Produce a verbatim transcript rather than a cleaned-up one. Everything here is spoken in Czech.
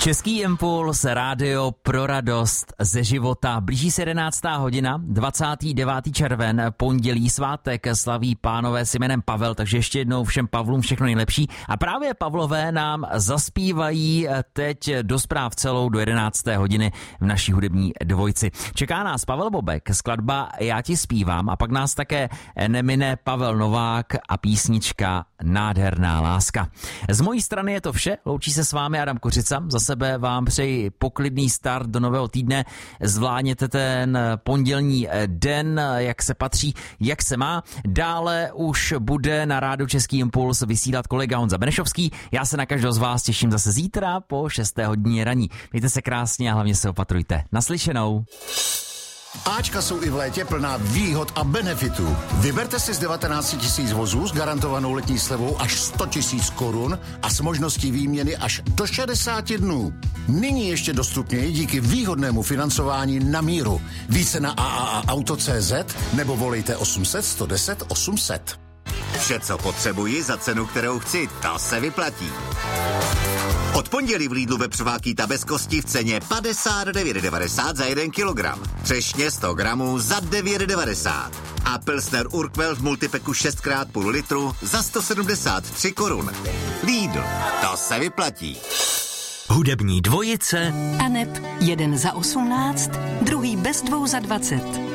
Český impuls, rádio pro radost ze života. Blíží se jedenáctá hodina, dvacátý devátý červen, pondělí, svátek, slaví pánové s jménem Pavel, takže ještě jednou všem Pavlům všechno nejlepší. A právě Pavlové nám zaspívají teď do zpráv celou do jedenácté hodiny v naší hudební dvojci. Čeká nás Pavel Bobek, skladba Já ti zpívám, a pak nás také nemine Pavel Novák a písnička Nádherná láska. Z mojí strany je to vše, loučí se s vámi Adam Kořica. Za sebe vám přeji poklidný start do nového týdne, zvládněte ten pondělní den, jak se patří, jak se má. Dále už bude na rádiu Český impuls vysílat kolega Honza Benešovský. Já se na každého z vás těším zase zítra po šesté hodině raní. Mějte se krásně a hlavně se opatrujte. Naslyšenou. Ačka jsou i v létě plná výhod a benefitů. Vyberte si z devatenáct tisíc vozů s garantovanou letní slevou až sto tisíc korun a s možností výměny až do šedesáti dnů. Nyní ještě dostupněji díky výhodnému financování na míru. Více na a a a auto tečka cé zet nebo volejte osm set sto deset osm set. Vše, co potřebuji za cenu, kterou chci, to se vyplatí. Od pondělí v Lidlu vepřová ta bez kosti v ceně padesát devět devadesát za jeden kilogram. Třešně sto gramů za devět devadesát. A Pilsner Urquell v multipeku šest krát půl litru za sto sedmdesát tři korun. Lidl, to se vyplatí. Hudební dvojice Aneb, jeden za osmnáct, druhý bez dvou za dvacet.